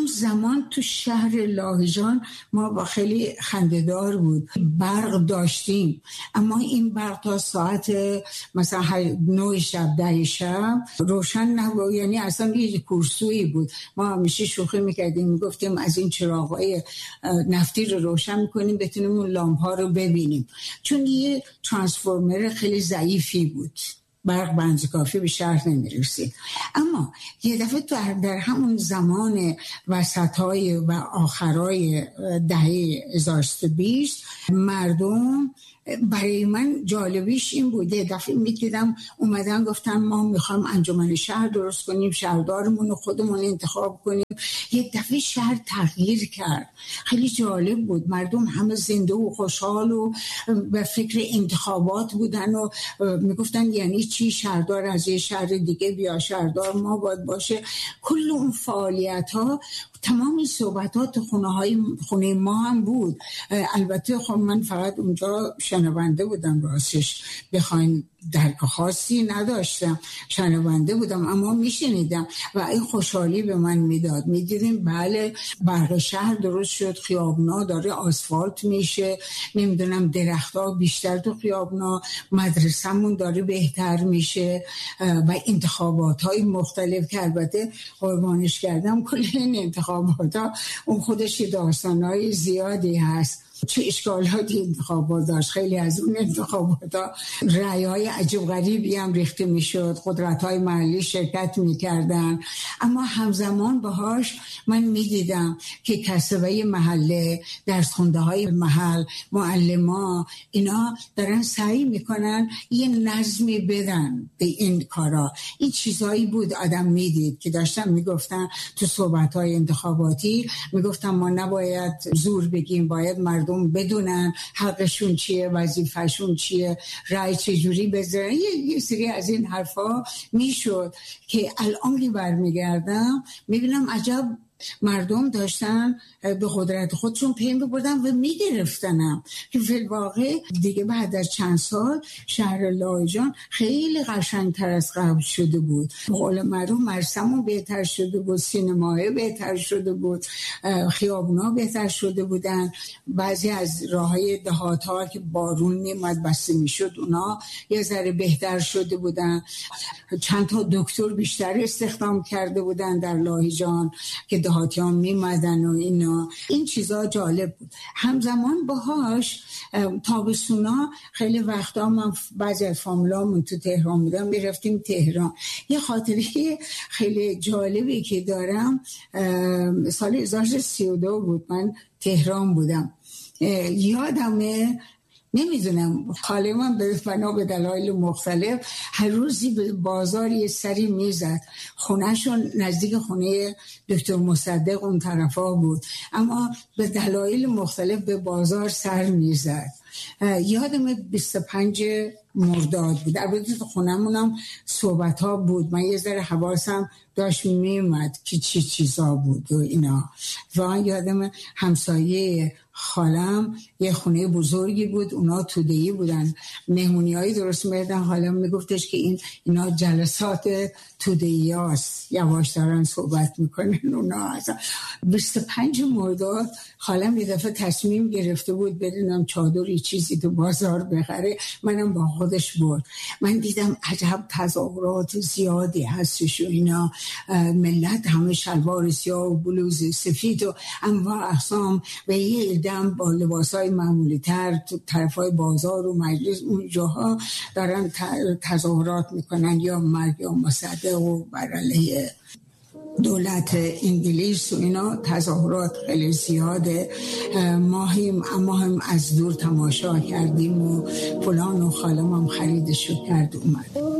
اون زمان تو شهر لاهیجان ما با خیلی خنده‌دار بود، برق داشتیم، اما این برق تا ساعت مثلا 9 شب 10 شب روشن نبود، یعنی اصلا یه کورسویی بود. ما همیشه شوخی میکردیم، میگفتیم از این چراغ‌های نفتی رو روشن میکنیم بتونیم اون لامپ‌ها رو ببینیم، چون یه ترانسفورمر خیلی ضعیفی بود، برق بنز کافی به شهر نمیرسید. اما یه دفعه در همون زمان وسطای و آخرای دهه 1320 مردم، برای من جالبیش این بود، یه دفعه میدیدم اومدن گفتن ما میخوایم انجمن شهر درست کنیم، شهردارمون رو خودمون انتخاب کنیم. یه دفعه شهر تغییر کرد، خیلی جالب بود، مردم همه زنده و خوشحال و به فکر انتخابات بودن و میگفتن یعنی چی شهردار از یه شهر دیگه بیا، شهردار ما باید باشه. کل اون فعالیت ها، تمام این صحبتات خونه ما هم بود. البته خب من فقط اونجا شنونده بودم، راستش بخواین درک خاصی نداشتم، شنونده بودم اما میشنیدم و این خوشحالی به من میداد. میدیدیم بله برق شهر درست شد، خیابونا داره آسفالت میشه، نمیدونم درختها بیشتر تو خیابونا، مدرسه‌مون داره بهتر میشه و انتخابات های مختلف که البته قربانش کردم کل این انتخابات ها اون خودش داستان های زیادی هست. چه اشکالاتی انتخابات داشت، خیلی از اون انتخابات ها رأی های عجیب غریبی هم ریخته میشد، قدرت های محلی شرکت میکردن، اما همزمان باهاش من میدیدم که کسبه محله، درس خونده های محل، معلما، اینا دارن سعی میکنن یه نظمی بدن به این کارا. این چیزایی بود آدم میدید که داشتن میگفتن تو صحبت های انتخاباتی، میگفتن ما نباید زور بگیم، باید مردم بدونن حقشون چیه، وظیفهشون چیه، رأی چجوری بذارن، یه سری از این حرفا میشد که الان که برمیگردم میبینم عجب مردم داشتن به قدرت خودشون پی می‌بردن و میگرفتنم که فی الواقع دیگه بعد از چند سال شهر لاهیجان خیلی قشنگتر از قبل شده بود. قول معروف مرسمون بهتر شده بود، سینمای بهتر شده بود، خیابونا بهتر شده بودن، بعضی از راههای دهات‌ها که بارون میومد بسته میشد اونا یه ذره بهتر شده بودن، چند تا دکتر بیشتر استخدام کرده بودن در لاهیجان که دهاتیان میمدن و اینا. این چیزا جالب بود. همزمان باهاش تابستونا خیلی وقتا من بعضی از فامیلامون تو تهران بودم، میرفتیم تهران. یه خاطره خیلی جالبی که دارم، سال 1332 بود، من تهران بودم، یادمه نمیدونم خاله من به دلایل مختلف هر روزی به بازار یه سری میزد، خونهشون نزدیک خونه دکتر مصدق اون طرفا بود، اما به دلایل مختلف به بازار سر میزد. یادم 25 مرداد بود، البته تو خونمونم صحبت ها بود، من یه ذره حواسم داشت میومد که چی چیزا بود و اینا. و یادم همسایه خالم یه خونه بزرگی بود، اونا توده‌ای بودن، مهمونیایی درست می‌کردن، خالم میگفتش که اینا جلسات توده‌ای هاست، یواش دارن صحبت میکنن اونا. 25 مرداد خالم یه دفعه تصمیم گرفته بود بدونم چادری چیزی تو بازار بخره، منم با خودش برد. من دیدم عجب تظاهرات زیادی هستش و اینا، ملت همه شلوار سیاه و بلوز سفید و انواع اقسام و یه دم با لباسای معمولی تر تو طرفای بازار و مجلس اون جاها دارن تظاهرات میکنن، یا مرگ یا مصدق و بر علیه دولت انگلیس و اینا. تظاهرات خیلی زیاده. ما هم از دور تماشا کردیم و فلان و خالم هم خریدشو کرد اومد.